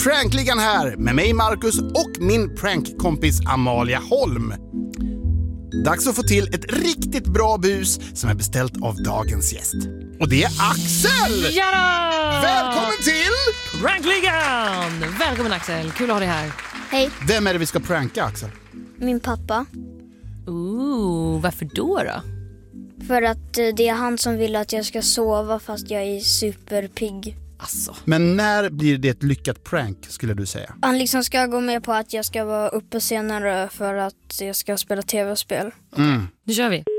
Prankligan här med mig Marcus och min prankkompis Amalia Holm. Dags att få till ett riktigt bra bus som är beställt av dagens gäst. Och det är Axel! Jada! Välkommen till Prankligan! Välkommen Axel, kul att ha dig här. Hej, Vem är det vi ska pranka, Axel? min pappa. Varför då? För att det är han som vill att jag ska sova fast jag är superpigg. Alltså. Men när blir det ett lyckat prank, skulle du säga? Han liksom ska gå med på att jag ska vara uppe senare för att jag ska spela tv-spel. Nu kör vi.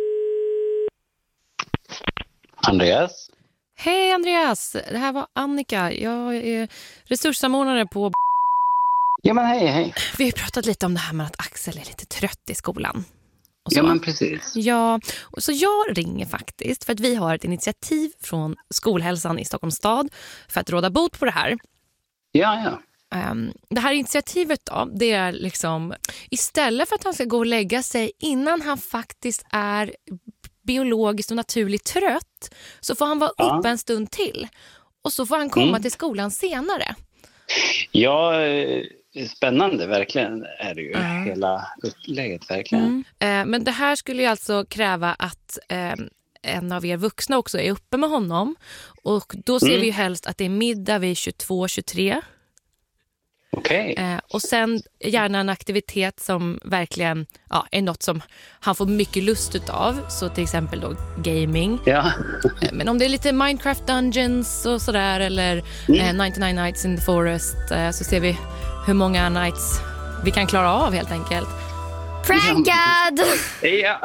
Andreas? Hej Andreas, det här var Annika. Jag är resurssamordnare på... Ja men hej. Vi har pratat lite om det här med att Axel är lite trött i skolan. Och så. Ja men precis. Ja, och så jag ringer faktiskt för att vi har ett initiativ från skolhälsan i Stockholms stad för att råda bot på det här. Ja. Det här initiativet då, det är liksom istället för att han ska gå och lägga sig innan han faktiskt är biologiskt och naturligt trött, så får han vara uppe en stund till och så får han komma till skolan senare. Ja, spännande verkligen är det ju, hela upplägget verkligen. Men det här skulle ju alltså kräva att en av er vuxna också är uppe med honom, och då ser vi ju helst att det är middag vid 22-23. Okej. Och sen gärna en aktivitet som verkligen är något som han får mycket lust utav. Så till exempel då gaming. Ja. Men om det är lite Minecraft Dungeons och sådär, eller 99 Nights in the Forest, så ser vi hur många nights vi kan klara av helt enkelt. Prankad! Ja.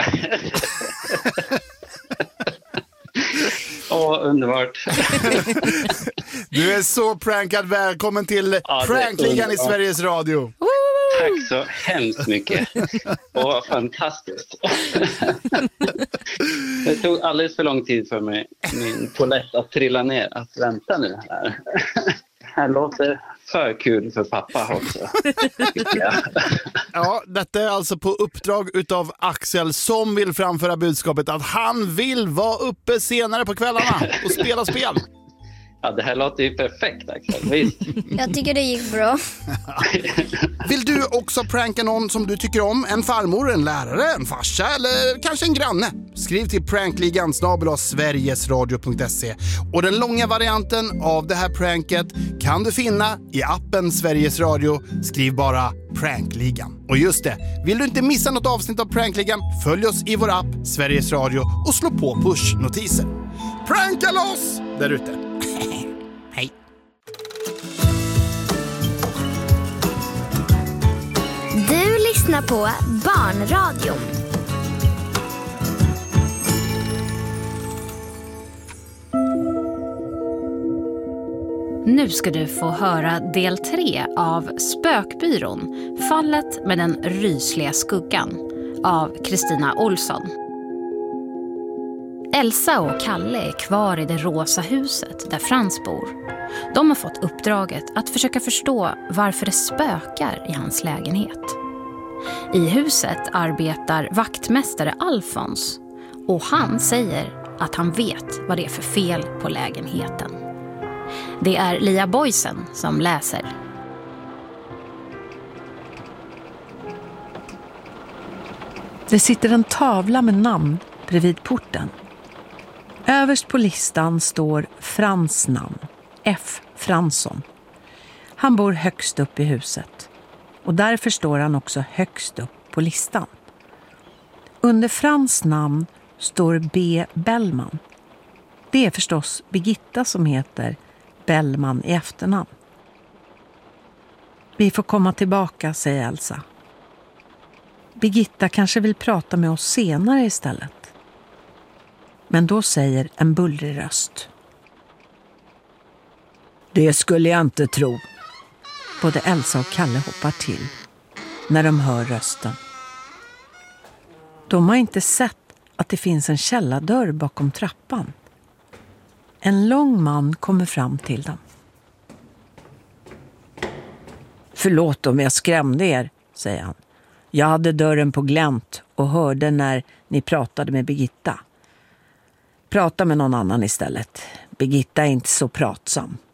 Underbart. Du är så prankad. Välkommen till Prankligan i Sveriges Radio. Tack så hemskt mycket. Och fantastiskt. Det tog alldeles för lång tid för mig, min polett att trilla ner. Att vänta nu här. Det här låter för kul för pappa också. Ja, detta är alltså på uppdrag utav Axel, som vill framföra budskapet att han vill vara uppe senare på kvällarna och spela spel. Ja, det här låter ju perfekt, Axel. Visst. Jag tycker det gick bra. Vill du också pranka någon som du tycker om? En farmor, en lärare, en farsa eller kanske en granne? Skriv till prankligan@sverigesradio.se. Och den långa varianten av det här pranket kan du finna i appen Sveriges Radio. Skriv bara Prankligan. Och just det, vill du inte missa något avsnitt av Prankligan, följ oss i vår app Sveriges Radio och slå på push-notiser. Pranka loss där ute! Hej! Du lyssnar på Barnradion. Nu ska du få höra del 3 av Spökbyrån, fallet med den rysliga skuggan av Kristina Olsson. Elsa och Kalle är kvar i det rosa huset där Frans bor. De har fått uppdraget att försöka förstå varför det spökar i hans lägenhet. I huset arbetar vaktmästare Alfons, och han säger att han vet vad det är för fel på lägenheten. Det är Lia Boysen som läser. Det sitter en tavla med namn bredvid porten. Överst på listan står Frans namn, F. Fransson. Han bor högst upp i huset, och därför står han också högst upp på listan. Under Frans namn står B. Bellman. Det är förstås Birgitta som heter Bellman i efternamn. Vi får komma tillbaka, säger Elsa. Birgitta kanske vill prata med oss senare istället. Men då säger en bullrig röst. Det skulle jag inte tro. Både Elsa och Kalle hoppar till när de hör rösten. De har inte sett att det finns en källardörr bakom trappan. En lång man kommer fram till dem. Förlåt om jag skrämde er, säger han. Jag hade dörren på glänt och hörde när ni pratade med Birgitta. Prata med någon annan istället. Birgitta är inte så pratsam.